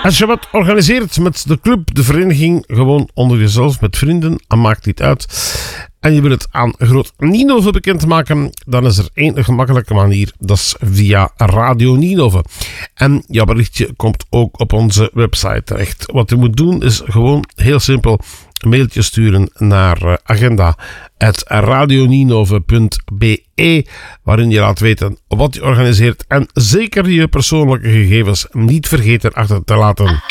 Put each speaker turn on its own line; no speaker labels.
Als je wat organiseert met de club, de vereniging, gewoon onder jezelf, met vrienden, en maakt niet uit, en je wil het aan Groot Ninove bekendmaken, dan is er één gemakkelijke manier, dat is via Radio Ninove. En jouw berichtje komt ook op onze website terecht. Wat je moet doen is gewoon heel simpel een mailtje sturen naar agenda@radioninove.be, waarin je laat weten wat je organiseert en zeker je persoonlijke gegevens niet vergeten achter te laten.